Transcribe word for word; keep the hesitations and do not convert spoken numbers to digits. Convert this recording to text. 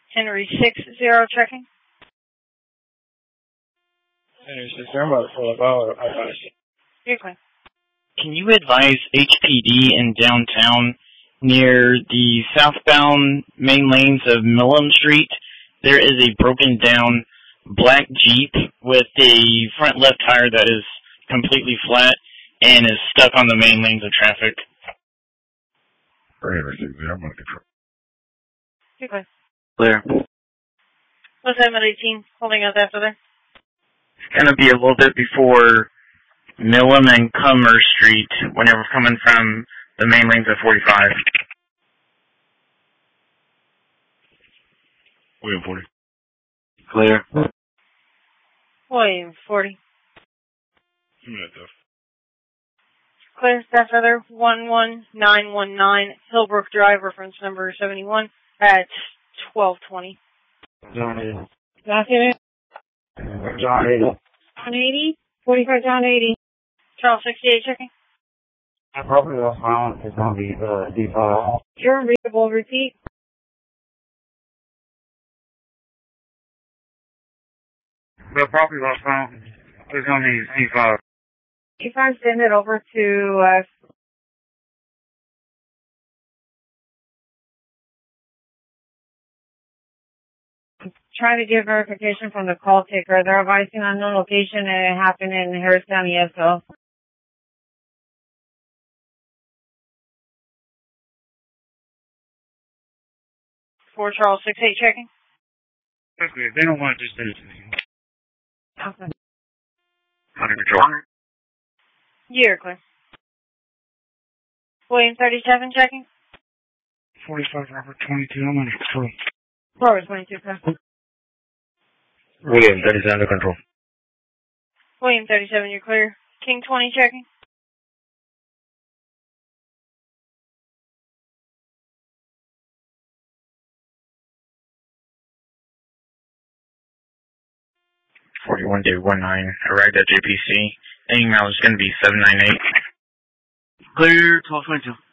Henry six zero checking. Henry six zero, about to pull up. Oh, I got it. You're clear. Can you advise H P D in downtown near the southbound main lanes of Millam Street? There is a broken down black Jeep with a front left tire that is completely flat and is stuck on the main lanes of traffic. Henry six zero, I'm going to control. You're clear. Clear. What's that, eighteen? Holding out after there? It's going to be a little bit before Millam and Cummer Street whenever coming from the main lanes of forty-five. William forty. Clear. William forty. Two minutes off. Clear. Staff Feather one one nine one nine, Hillbrook Drive, reference number seventy-one at twelve twenty. John eighty. John eighty. John eighty. John eighty. forty-five John eighty. Charles sixty-eight checking. That property lost violence is going to be uh, D five. You're unreadable. Repeat. The property lost violence is going to be D five. D five, send it over to us. Trying to get verification from the call taker. They're advising unknown location and it happened in Harris County, S O. four Charles sixty-eight checking. Okay, they don't want to just do anything. Okay. Under control. You're clear. William thirty-seven checking. forty-five Robert twenty-two, I'm under control. Robert twenty-two, sir. William thirty-seven under control. William thirty-seven, you're clear. King twenty checking. forty-one day one nine, arrived at J P C. The email is going to be seven nine eight. Clear, twelve twenty-two.